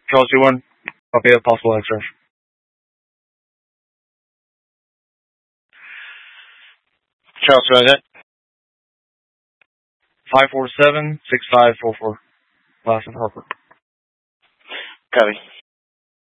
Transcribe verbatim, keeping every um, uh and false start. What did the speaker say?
Charles two one, copy of possible answer. Charles two one, five four seven six five four four. Last and Harper. Copy.